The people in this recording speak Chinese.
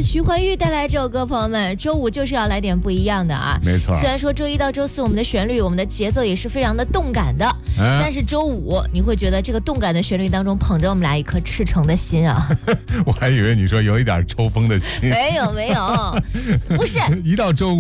自徐怀钰带来这首歌，朋友们，周五就是要来点不一样的啊。 没错。 虽然说周一到周四我们的旋律、我们的节奏也是非常的动感的，但是周五你会觉得这个动感的旋律当中捧着我们俩一颗赤诚的心啊。 我还以为你说有一点抽风的心。 没有，不是。 一到周五